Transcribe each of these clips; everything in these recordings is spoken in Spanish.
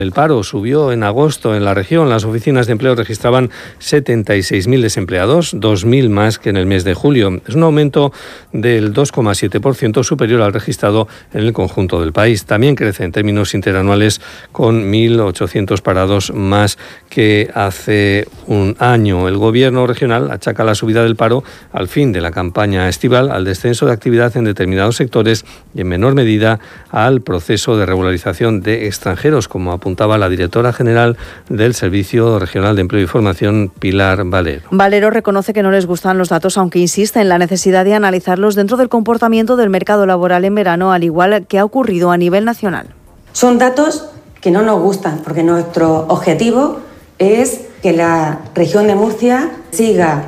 El paro subió en agosto en la región. Las oficinas de empleo registraban 76.000 desempleados, 2.000 más que en el mes de julio. Es un aumento del 2,7% superior al registrado en el conjunto del país. También crece en términos interanuales con 1.800 parados más que hace un año. El gobierno regional achaca la subida del paro al fin de la campaña estival, al descenso de actividad en determinados sectores y en menor medida al proceso de regularización de extranjeros, como apuntaba la directora general del Servicio Regional de Empleo y Formación, Pilar Valero. Valero reconoce que no les gustan los datos, aunque insiste en la necesidad de analizarlos dentro del comportamiento del mercado laboral en verano, al igual que ha ocurrido a nivel nacional. Son datos que no nos gustan, porque nuestro objetivo es que la región de Murcia siga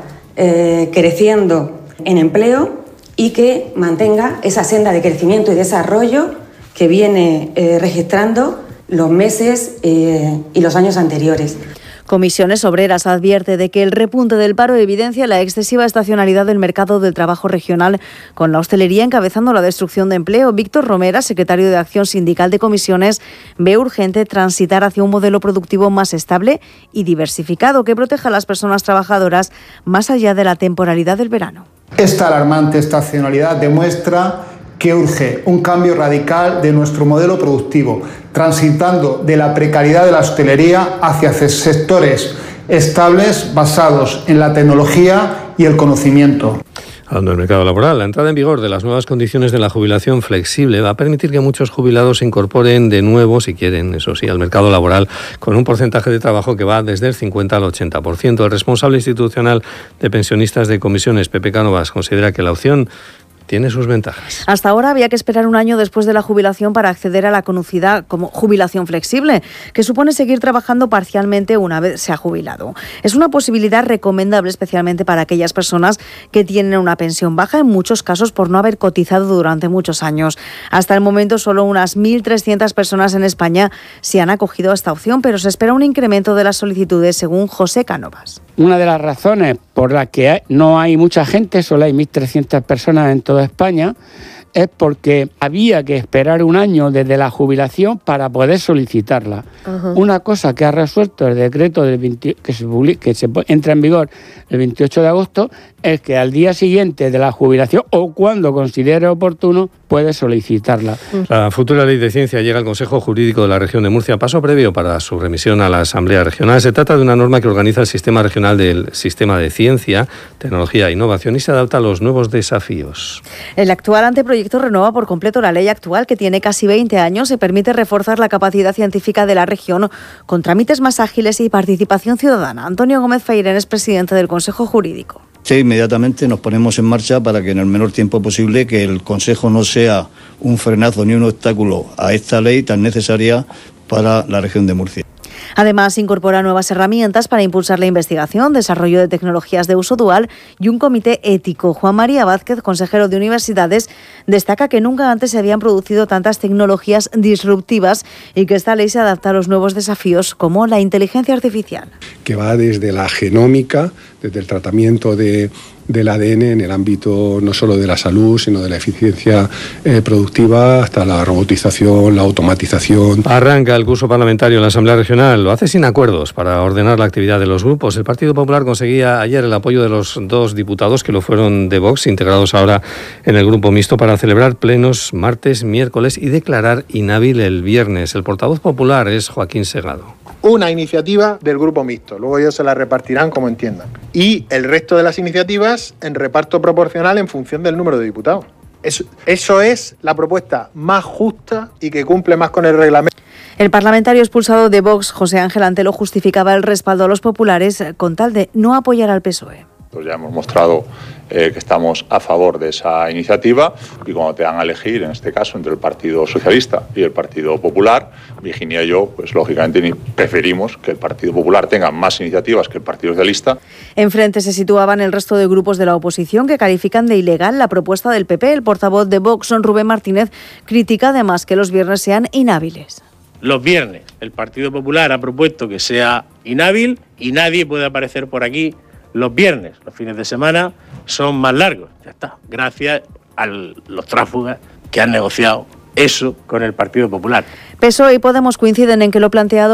creciendo en empleo y que mantenga esa senda de crecimiento y desarrollo que viene registrando los meses y los años anteriores. Comisiones Obreras advierte de que el repunte del paro evidencia la excesiva estacionalidad del mercado del trabajo regional, con la hostelería encabezando la destrucción de empleo. Víctor Romera, secretario de Acción Sindical de Comisiones, ve urgente transitar hacia un modelo productivo más estable y diversificado que proteja a las personas trabajadoras más allá de la temporalidad del verano. Esta alarmante estacionalidad demuestra que urge un cambio radical de nuestro modelo productivo, transitando de la precariedad de la hostelería hacia sectores estables basados en la tecnología y el conocimiento. Hablando del mercado laboral, la entrada en vigor de las nuevas condiciones de la jubilación flexible va a permitir que muchos jubilados se incorporen de nuevo, si quieren, eso sí, al mercado laboral con un porcentaje de trabajo que va desde el 50 al 80%. El responsable institucional de pensionistas de Comisiones, Pepe Cánovas, considera que la opción tiene sus ventajas. Hasta ahora había que esperar un año después de la jubilación para acceder a la conocida como jubilación flexible, que supone seguir trabajando parcialmente una vez se ha jubilado. Es una posibilidad recomendable especialmente para aquellas personas que tienen una pensión baja, en muchos casos por no haber cotizado durante muchos años. Hasta el momento solo unas 1.300 personas en España se han acogido a esta opción, pero se espera un incremento de las solicitudes, según José Cánovas. Una de las razones por las que no hay mucha gente, solo hay 1.300 personas en toda España, es porque había que esperar un año desde la jubilación para poder solicitarla. Una cosa que ha resuelto el decreto que entra en vigor el 28 de agosto es que al día siguiente de la jubilación o cuando considere oportuno puede solicitarla. La futura ley de ciencia llega al Consejo Jurídico de la Región de Murcia, paso previo para su remisión a la Asamblea Regional. Se trata de una norma que organiza el sistema regional del sistema de ciencia, tecnología e innovación y se adapta a los nuevos desafíos. El actual anteproyecto renueva por completo la ley actual, que tiene casi 20 años y permite reforzar la capacidad científica de la región con trámites más ágiles y participación ciudadana. Antonio Gómez Feirén es presidente del Consejo Jurídico. Sí, inmediatamente nos ponemos en marcha para que en el menor tiempo posible que el Consejo no sea un frenazo ni un obstáculo a esta ley tan necesaria para la región de Murcia. Además, incorpora nuevas herramientas para impulsar la investigación, desarrollo de tecnologías de uso dual y un comité ético. Juan María Vázquez, consejero de Universidades, destaca que nunca antes se habían producido tantas tecnologías disruptivas y que esta ley se adapta a los nuevos desafíos como la inteligencia artificial. Que va desde la genómica, desde el tratamiento del ADN en el ámbito no solo de la salud, sino de la eficiencia productiva, hasta la robotización, la automatización. Arranca el curso parlamentario en la Asamblea Regional. Lo hace sin acuerdos para ordenar la actividad de los grupos. El Partido Popular conseguía ayer el apoyo de los 2 diputados que lo fueron de Vox, integrados ahora en el grupo mixto, para celebrar plenos martes, miércoles y declarar inhábil el viernes. El portavoz popular es Joaquín Segado. Una iniciativa del grupo mixto, luego ellos se la repartirán como entiendan. Y el resto de las iniciativas en reparto proporcional en función del número de diputados. Eso es la propuesta más justa y que cumple más con el reglamento. El parlamentario expulsado de Vox, José Ángel Antelo, justificaba el respaldo a los populares con tal de no apoyar al PSOE. Pues ya hemos mostrado que estamos a favor de esa iniciativa y cuando te dan a elegir, en este caso, entre el Partido Socialista y el Partido Popular, Virginia y yo, pues lógicamente preferimos que el Partido Popular tenga más iniciativas que el Partido Socialista. Enfrente se situaban el resto de grupos de la oposición que califican de ilegal la propuesta del PP. El portavoz de Vox, Rubén Martínez, critica además que los viernes sean inhábiles. Los viernes el Partido Popular ha propuesto que sea inhábil y nadie puede aparecer por aquí los viernes. Los fines de semana son más largos. Ya está. Gracias a los tráfugas que han negociado eso con el Partido Popular. PSOE y Podemos coinciden en que lo planteado